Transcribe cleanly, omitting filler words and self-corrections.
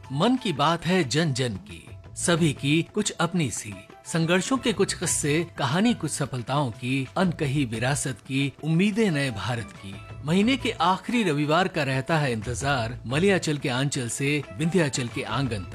मन की बात है जन जन की, सभी की कुछ अपनी सी, संघर्षों के कुछ किस्से, कहानी कुछ सफलताओं की, अनकही विरासत की, उम्मीदें नए भारत की। महीने के आखिरी रविवार का रहता है इंतजार, मलयाचल के आंचल से विंध्याचल के आंगन तक।